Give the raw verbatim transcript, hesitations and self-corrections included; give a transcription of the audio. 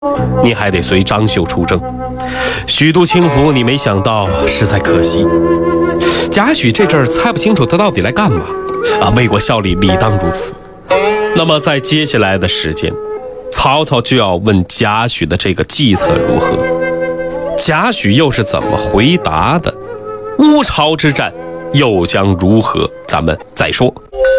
你还得随张绣出征。许都清府你没想到，实在可惜。贾诩这阵儿猜不清楚他到底来干嘛啊，为国效力理当如此。那么在接下来的时间，曹操就要问贾诩的这个计策如何，贾诩又是怎么回答的？乌巢之战又将如何？咱们再说。